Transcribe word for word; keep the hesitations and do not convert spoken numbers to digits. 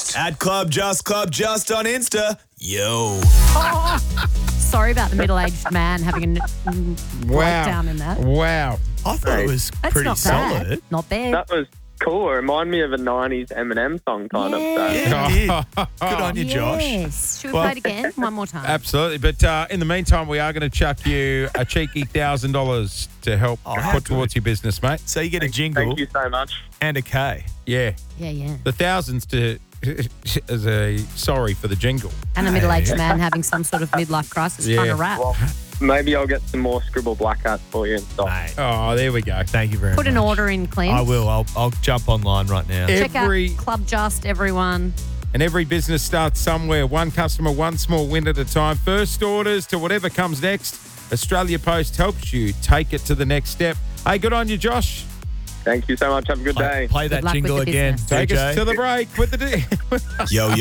Just. At Club Just, Club Just on Insta. Yo. Sorry about the middle-aged man having a n- breakdown in that. Wow. I thought it was That's pretty not solid. bad. Not bad. That was cool. It reminded me of a nineties Eminem song, kind of. So. Yeah, it did. Good on you, Josh. Yes. Should we Well- play it again? One more time. Absolutely. But uh, in the meantime, we are going to chuck you a cheeky one thousand dollars to help Oh, how put good. towards your business, mate. So you get a jingle Thank you so much. and a K. Yeah. Yeah, yeah. The thousands to as a sorry for the jingle. And a middle-aged man having some sort of midlife crisis Yeah. trying to rap. Well, maybe I'll get some more Scribble Black Hats for you and stuff. Mate, Oh, there we go. thank you very Put much. an order in, Clint. I will. I'll, I'll jump online right now. Yeah. Check Every- out Club Just, everyone. And every business starts somewhere. One customer, one small win at a time. First orders to whatever comes next. Australia Post helps you take it to the next step. Hey, good on you, Josh. Thank you so much. Have a good Play, day. play Good that luck with jingle the again. business. Take D J. us to the break with the... Yo,